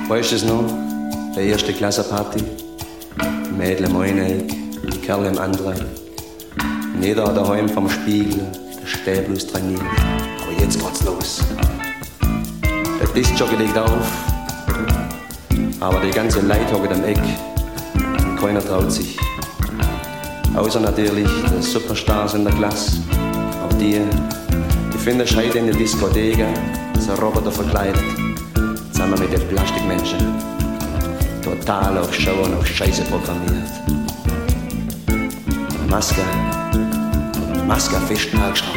Weißt du es noch? Der erste Klassenparty. Die Mädel im einen, die Kerle im anderen. Jeder daheim vom Spiegel, der steht bloß trainiert. Aber jetzt geht's los. Der Diskjockey legt auf, aber die ganze Leute hocken am Eck und keiner traut sich. Außer natürlich die Superstars in der Klasse. Aber die finden heute in der Diskothek, so Roboter verkleidet, zusammen mit den Plastikmenschen. Total auf Show und auf Scheiße programmiert. Maske fest nachgeschaut.